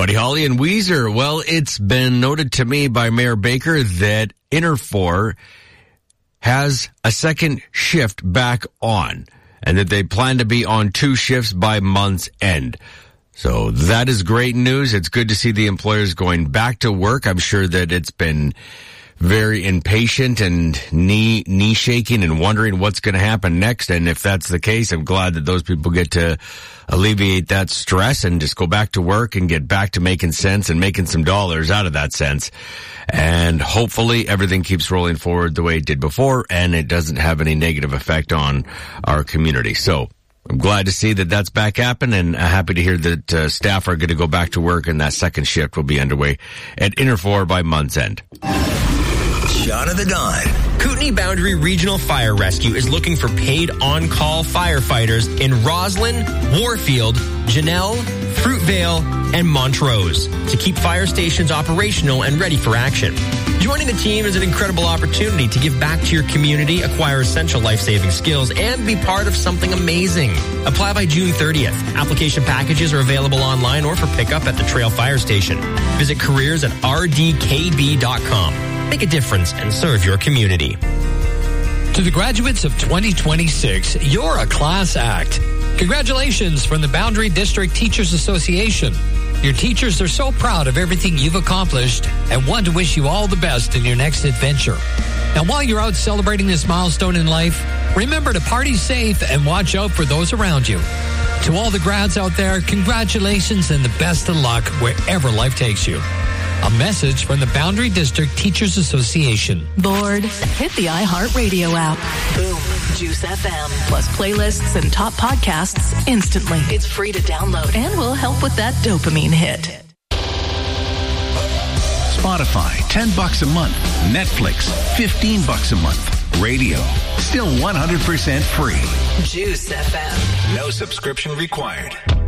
Buddy Holly and Weezer. Well, it's been noted to me by Mayor Baker that Interfor has a second shift back on and that they plan to be on 2 shifts by month's end. So that is great news. It's good to see the employers going back to work. I'm sure that it's been very impatient and knee shaking and wondering what's going to happen next. And if that's the case, I'm glad that those people get to alleviate that stress and just go back to work and get back to making sense and making some dollars out of that sense. And hopefully everything keeps rolling forward the way it did before and it doesn't have any negative effect on our community. So I'm glad to see that that's back happening, and happy to hear that staff are going to go back to work and that second shift will be underway at Interfor by month's end. Shot of the Dawn. Kootenay Boundary Regional Fire Rescue is looking for paid on-call firefighters in Roslyn, Warfield, Janelle, Fruitvale, and Montrose to keep fire stations operational and ready for action. Joining the team is an incredible opportunity to give back to your community, acquire essential life-saving skills, and be part of something amazing. Apply by June 30th. Application packages are available online or for pickup at the Trail Fire Station. Visit careers at rdkb.com. Make a difference and serve your community. To the graduates of 2026, you're a class act. Congratulations from the Boundary District Teachers Association. Your teachers are so proud of everything you've accomplished and want to wish you all the best in your next adventure. Now, while you're out celebrating this milestone in life, remember to party safe and watch out for those around you. To all the grads out there, congratulations and the best of luck wherever life takes you. A message from the Boundary District Teachers Association. Bored? Hit the iHeartRadio app. Boom. Juice FM. Plus playlists and top podcasts instantly. It's free to download and will help with that dopamine hit. Spotify, $10 a month. Netflix, $15 a month. Radio, still 100% free. Juice FM. No subscription required.